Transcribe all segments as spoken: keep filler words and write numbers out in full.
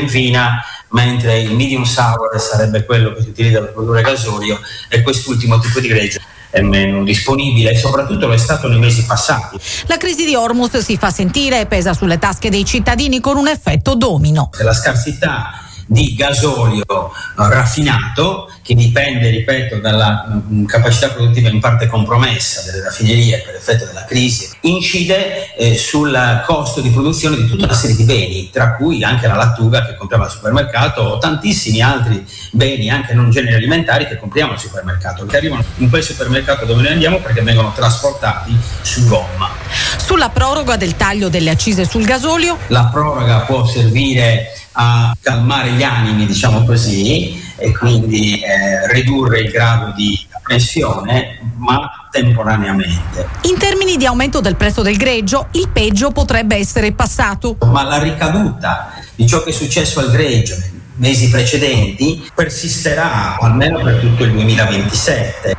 benzina, mentre il medium sour sarebbe quello che si utilizza per produrre gasolio, e quest'ultimo tipo di greggio è meno disponibile e soprattutto lo è stato nei mesi passati. La crisi di Hormuz si fa sentire e pesa sulle tasche dei cittadini con un effetto domino. La scarsità di gasolio raffinato, che dipende, ripeto, dalla mh, capacità produttiva in parte compromessa delle raffinerie per effetto della crisi, incide eh, sul costo di produzione di tutta una serie di beni, tra cui anche la lattuga che compriamo al supermercato o tantissimi altri beni, anche non generi alimentari, che compriamo al supermercato, che arrivano in quel supermercato dove noi andiamo perché vengono trasportati su gomma. Sulla proroga del taglio delle accise sul gasolio, la proroga può servire a calmare gli animi, diciamo così, e quindi eh, ridurre il grado di pressione, ma temporaneamente. In termini di aumento del prezzo del greggio, il peggio potrebbe essere passato. Ma la ricaduta di ciò che è successo al greggio nei mesi precedenti persisterà almeno per tutto il duemilaventisette.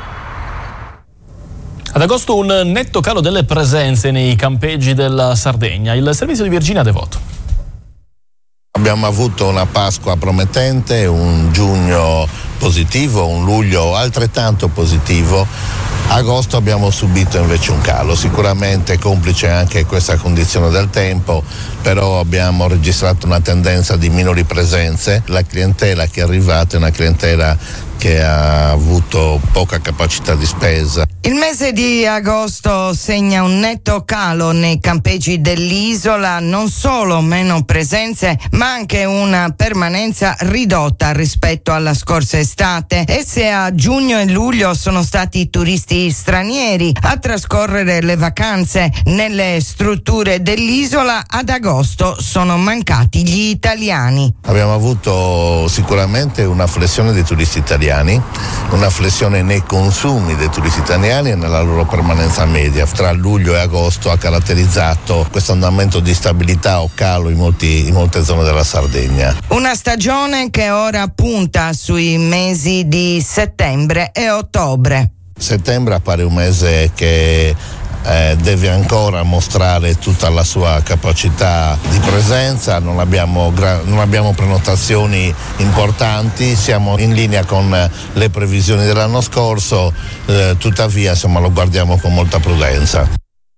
Ad agosto un netto calo delle presenze nei campeggi della Sardegna. Il servizio di Virginia Devoto. Abbiamo avuto una Pasqua promettente, un giugno positivo, un luglio altrettanto positivo. Agosto abbiamo subito invece un calo, sicuramente complice anche questa condizione del tempo, però abbiamo registrato una tendenza di minori presenze. La clientela che è arrivata è una clientela che ha avuto poca capacità di spesa. Il mese di agosto segna un netto calo nei campeggi dell'isola, non solo meno presenze, ma anche una permanenza ridotta rispetto alla scorsa estate. E se a giugno e luglio sono stati i turisti stranieri a trascorrere le vacanze nelle strutture dell'isola, ad agosto sono mancati gli italiani. Abbiamo avuto sicuramente una flessione dei turisti italiani, una flessione nei consumi dei turisti italiani e nella loro permanenza media. Tra luglio e agosto ha caratterizzato questo andamento di stabilità o calo in, molti, in molte zone della Sardegna. Una stagione che ora punta sui mesi di settembre e ottobre. Settembre appare un mese che Eh, deve ancora mostrare tutta la sua capacità di presenza, non abbiamo, gra- non abbiamo prenotazioni importanti, siamo in linea con le previsioni dell'anno scorso, eh, tuttavia insomma, lo guardiamo con molta prudenza.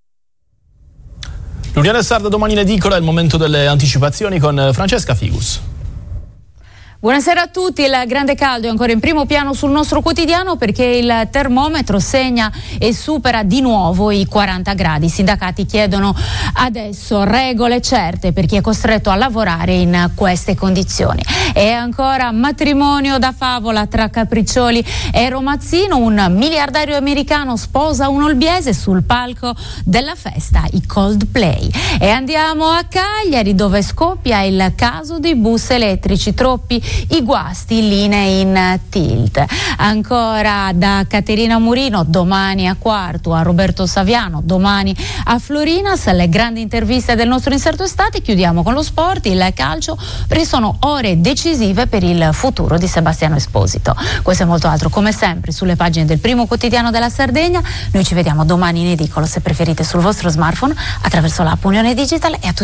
L'Unione Sarda domani in edicola, è il momento delle anticipazioni con Francesca Figus. Buonasera a tutti. Il grande caldo è ancora in primo piano sul nostro quotidiano perché il termometro segna e supera di nuovo i quaranta gradi. I sindacati chiedono adesso regole certe per chi è costretto a lavorare in queste condizioni. E ancora matrimonio da favola tra Capriccioli e Romazzino. Un miliardario americano sposa un olbiese sul palco della festa, i Coldplay. E andiamo a Cagliari, dove scoppia il caso dei bus elettrici, troppi i guasti, linee in tilt. Ancora da Caterina Murino, domani a Quartu, a Roberto Saviano, domani a Florinas, le grandi interviste del nostro inserto estate. Chiudiamo con lo sport, il calcio, perché sono ore decisive per il futuro di Sebastiano Esposito. Questo e molto altro, come sempre, sulle pagine del primo quotidiano della Sardegna. Noi ci vediamo domani in edicolo, se preferite, sul vostro smartphone attraverso l'app Unione Digital, e a tutti